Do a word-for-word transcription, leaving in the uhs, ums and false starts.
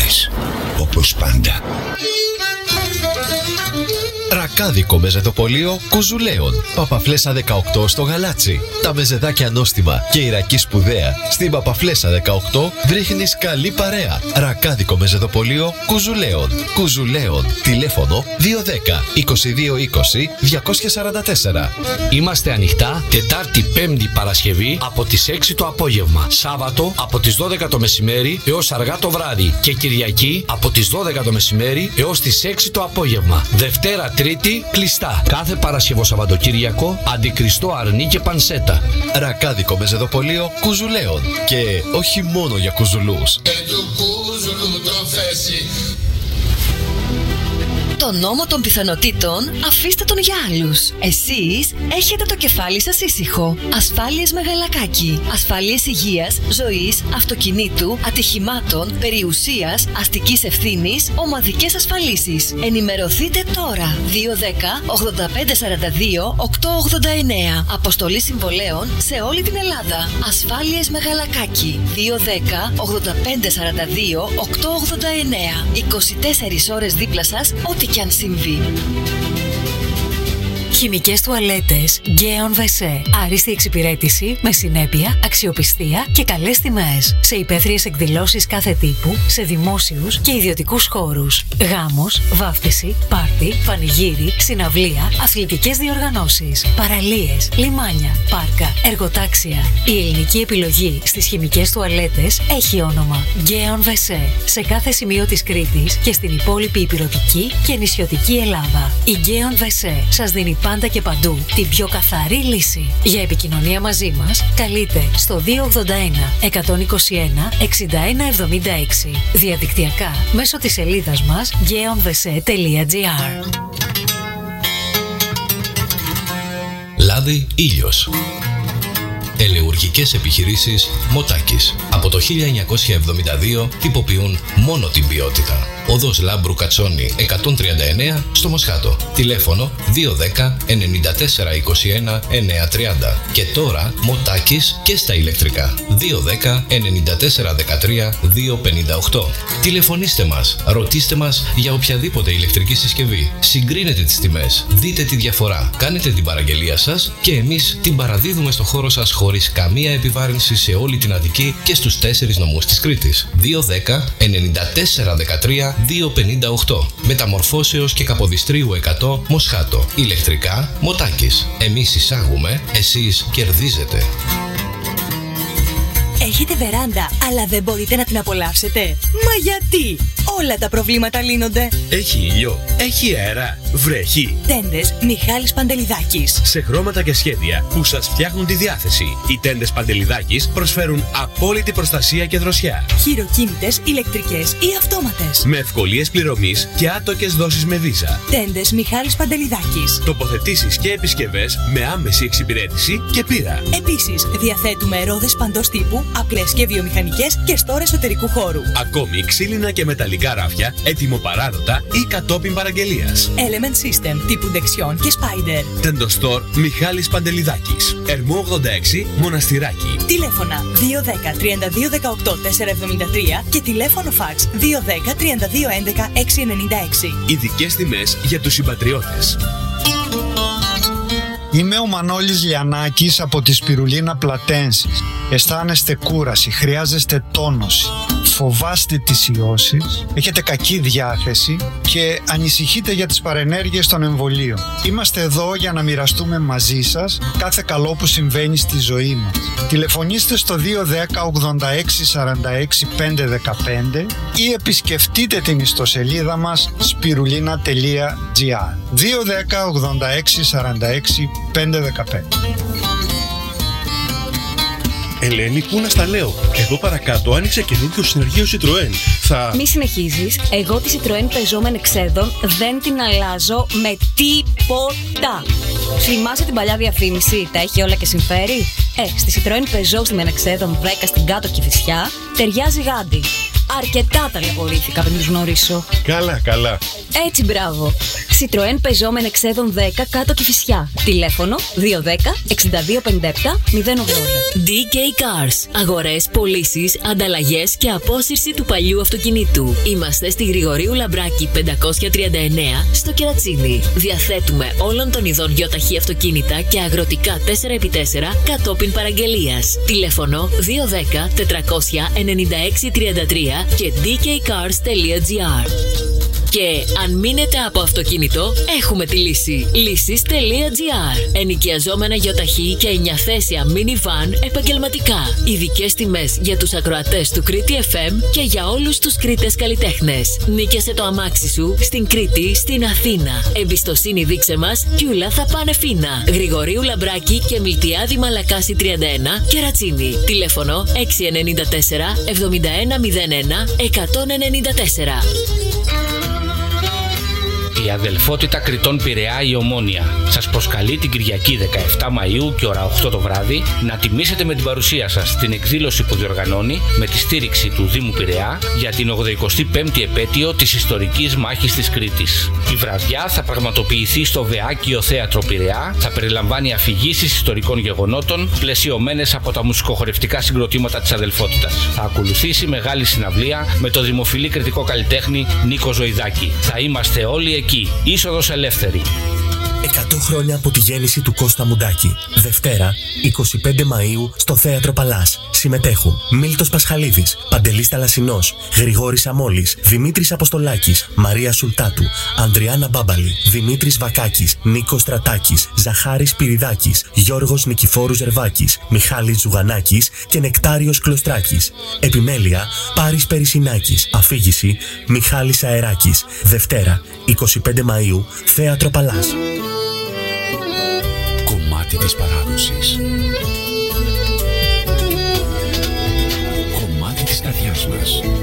Citroën. Όπως πάντα. Ρακάδικο μεζεδοπωλείο Κουζουλέων. Παπαφλέσσα δεκαοκτώ στο Γαλάτσι. Τα μεζεδάκια νόστιμα και η ρακή σπουδαία. Στην Παπαφλέσσα δεκαοκτώ βρίσκεις καλή παρέα. Ρακάδικο μεζεδοπωλείο Κουζουλέων. Κουζουλέων. Τηλέφωνο δύο δέκα είκοσι δύο είκοσι διακόσια σαράντα τέσσερα. Είμαστε ανοιχτά Τετάρτη, Πέμπτη, Παρασκευή από τις έξι το απόγευμα. Σάββατο από τις δώδεκα το μεσημέρι έως αργά το βράδυ. Και Κυριακή από τις δώδεκα το μεσημέρι έως τις έξι το απόγευμα. Δευτέρα, Τρίτη κλειστά. Κάθε Παρασκευό Σαββατοκύριακο αντικριστό αρνί και πανσέτα. Ρακάδικο μεζεδοπωλείο Κουζουλέων. Και όχι μόνο για κουζουλούς. Το νόμο των πιθανότητων αφήστε τον για άλλους. Εσείς έχετε το κεφάλι σας ήσυχο. Ασφάλειες Μεγαλακάκη. Ασφάλειες υγείας, ζωής, αυτοκινήτου, ατυχημάτων, περιουσίας, αστικής ευθύνης, ομαδικές ασφαλίσεις. Ενημερωθείτε τώρα. δύο δέκα ογδόντα πέντε σαράντα δύο οκτακόσια ογδόντα εννέα. Αποστολή συμβολέων σε όλη την Ελλάδα. Ασφάλειες Μεγαλακάκη. δύο δέκα ογδόντα πέντε σαράντα δύο οκτακόσια ογδόντα εννέα. είκοσι τέσσερις ώρες δίπλα σας, ό,τι κι αν συμβεί. Χημικές τουαλέτες Γκέον Βεσέ. Άριστη εξυπηρέτηση με συνέπεια, αξιοπιστία και καλές τιμές. Σε υπαίθριες εκδηλώσεις κάθε τύπου, σε δημόσιους και ιδιωτικούς χώρους. Γάμος, βάφτιση, πάρτι, πανηγύρι, συναυλία, αθλητικές διοργανώσεις, παραλίες, λιμάνια, πάρκα, εργοτάξια. Η ελληνική επιλογή στις χημικές τουαλέτες έχει όνομα Γκέον Βεσέ. Σε κάθε σημείο της Κρήτης και στην υπόλοιπη υπηρωτική και νησιωτική Ελλάδα. Η Γκέον Βεσέ σας δίνει πάντα και παντού την πιο καθαρή λύση. Για επικοινωνία μαζί μας καλείτε στο δύο ογδόντα ένα εκατόν είκοσι ένα εξήντα ένα εβδομήντα έξι. Διαδικτυακά μέσω της σελίδας μας γκέον βεσέ τελεία τζι άρ. Λάδι ήλιος. Ελεουργικές επιχειρήσεις Μοτάκης. Από το χίλια εννιακόσια εβδομήντα δύο τυποποιούν μόνο την ποιότητα. Οδός Λάμπρου Κατσόνη εκατόν τριάντα εννέα στο Μοσχάτο. Τηλέφωνο δύο δέκα ενενήντα τέσσερα είκοσι ένα εννιακόσια τριάντα. Και τώρα Μοτάκης και στα ηλεκτρικά. δύο δέκα ενενήντα τέσσερα δεκατρία διακόσια πενήντα οκτώ. Τηλεφωνήστε μας, ρωτήστε μας για οποιαδήποτε ηλεκτρική συσκευή. Συγκρίνετε τις τιμές, δείτε τη διαφορά, κάνετε την παραγγελία σας και εμείς την παραδίδουμε στο χώρο σας χωρίς καμία επιβάρυνση σε όλη την Αττική και στους τέσσερις νομούς της Κρήτης. δύο δέκα ενενήντα τέσσερα δεκατρία διακόσια πενήντα οκτώ. Μεταμορφώσεως και Καποδιστρίου εκατό Μοσχάτο. Ηλεκτρικά Μοτάκης. Εμείς εισάγουμε, εσείς κερδίζετε. Έχετε βεράντα, αλλά δεν μπορείτε να την απολαύσετε? Μα γιατί? Όλα τα προβλήματα λύνονται. Έχει ήλιο, έχει αέρα, βρέχει. Τέντες Μιχάλης Παντελιδάκης. Σε χρώματα και σχέδια που σας φτιάχνουν τη διάθεση. Οι τέντες Παντελιδάκης προσφέρουν απόλυτη προστασία και δροσιά. Χειροκίνητες, ηλεκτρικές ή αυτόματες. Με ευκολίες πληρωμής και άτοκες δόσεις με βίζα. Τέντες Μιχάλης Παντελιδάκης. Τοποθετήσεις και επισκευές με άμεση εξυπηρέτηση και πείρα. Επίσης, διαθέτουμε ρόδες παντός τύπου, απλές και βιομηχανικές και στόρ εσωτερικού χώρου. Ακόμη ξύλινα και μεταλλικά ράφια, έτοιμοπαράδοτα ή κατόπιν παραγγελίας. Element System τύπου Dexion και Spider. Τεντοστόρ Μιχάλης Παντελιδάκης. Ερμού ογδόντα έξι, Μοναστηράκι. Τηλέφωνα δύο δέκα τριάντα δύο δεκαοκτώ τετρακόσια εβδομήντα τρία και τηλέφωνο φαξ δύο δέκα τριάντα δύο έντεκα εξακόσια ενενήντα έξι. Ειδικές τιμές για τους συμπατριώτες. Είμαι ο Μανώλης Λιανάκης από τη Σπιρουλίνα Πλατένσης. Αισθάνεστε κούραση, χρειάζεστε τόνωση, φοβάστε τις ιώσεις, έχετε κακή διάθεση και ανησυχείτε για τις παρενέργειες των εμβολίων. Είμαστε εδώ για να μοιραστούμε μαζί σας κάθε καλό που συμβαίνει στη ζωή μας. Τηλεφωνήστε στο δύο δέκα ογδόντα έξι σαράντα έξι πεντακόσια δεκαπέντε ή επισκεφτείτε την ιστοσελίδα μας σπιρουλίνα τελεία τζι άρ. δύο δέκα ογδόντα έξι σαράντα έξι πεντακόσια δεκαπέντε. Ελένη, πού να στα λέω. Εδώ παρακάτω άνοιξε καινούργιο συνεργείο Citroën. Θα... Μη συνεχίζεις. Εγώ τη Citroën Peugeot μεν εξέδων δεν την αλλάζω με τίποτα. Θυμάσαι την παλιά διαφήμιση, τα έχει όλα και συμφέρει? Ε, στη Citroën Peugeot στη Μενεξέδων δέκα στην κάτω Κηφισιά ταιριάζει γάντι. Αρκετά ταλαιπωρήθηκα πριν τους γνωρίσω. Καλά, καλά. Έτσι, μπράβο. Citroën Peugeot εξέδων δέκα κάτω Κηφισιά. Τηλέφωνο δύο ένα μηδέν έξι δύο πέντε επτά μηδέν ογδόντα. ντι κέι Cars. Αγορές, πωλήσεις, ανταλλαγές και απόσυρση του παλιού αυτοκινήτου. Είμαστε στη Γρηγορίου Λαμπράκη πεντακόσια τριάντα εννέα στο Κερατσίνι. Διαθέτουμε όλων των ειδών γιοταχή αυτοκίνητα και αγροτικά τέσσερα επί τέσσερα κατόπιν παραγγελίας. Τηλέφωνο δύο ένα μηδέν τετρακόσια ενενήντα έξι τριάντα τρία και ντι κέι καρς τελεία τζι άρ. Και αν μείνετε από αυτοκίνητο, έχουμε τη λύση. Λύσεις τελεία τζι άρ. Ενοικιαζόμενα γιοταχή και εννιαθέσια minivan επαγγελματικά. Ειδικές τιμές για τους ακροατές του Κρήτη εφ εμ και για όλους τους Κρήτες καλλιτέχνες. Νίκιασε το αμάξι σου στην Κρήτη, στην Αθήνα. Εμπιστοσύνη δείξε μας κι ούλα θα πάνε φίνα. Γρηγορίου Λαμπράκη και Μιλτιάδη Μαλακάση τριάντα ένα, Κερατσίνι. Τηλέφωνο έξι εννιά τέσσερα εβδομήντα ένα μηδέν ένα εκατόν ενενήντα τέσσερα. Η Αδελφότητα Κρητών Πειραιά η Ομόνια σας προσκαλεί την Κυριακή δεκαεφτά Μαΐου και ώρα οκτώ το βράδυ να τιμήσετε με την παρουσία σας την εκδήλωση που διοργανώνει με τη στήριξη του Δήμου Πειραιά για την ογδοηκοστή πέμπτη επέτειο της ιστορικής μάχης της Κρήτης. Η βραδιά θα πραγματοποιηθεί στο Βεάκιο Θέατρο Πειραιά, θα περιλαμβάνει αφηγήσεις ιστορικών γεγονότων πλαισιωμένες από τα μουσικοχορευτικά συγκροτήματα της Αδελφότητας. Θα ακολουθήσει μεγάλη συναυλία με το δημοφιλή κριτικό καλλιτέχνη Νίκο Ζωηδάκη. Θα είμαστε όλοι εκεί. Είσοδος ελεύθερη. εκατό χρόνια από τη γέννηση του Κώστα Μουντάκη. Δευτέρα, εικοστή πέμπτη Μαΐου, στο Θέατρο Παλάς. Συμμετέχουν Μίλτος Πασχαλίδης, Παντελής Ταλασσινός, Γρηγόρης Αμόλης, Δημήτρης Αποστολάκης, Μαρία Σουλτάτου, Ανδριάννα Μπάμπαλη, Δημήτρης Βακάκης, Νίκος Στρατάκης, Ζαχάρης Πυριδάκης, Γιώργος Νικηφόρου Ζερβάκης, Μιχάλης Ζουγανάκης και Νεκτάριος Κλωστράκης. Επιμέλεια, Πάρης Περισσινάκης. Αφήγηση, Μιχάλης Αεράκης. Δευτέρα, εικοστή πέμπτη Μαΐου, Θέατρο Παλάς. Κομμάτι της παράδοσης. Κομμάτι της καρδιάς μας.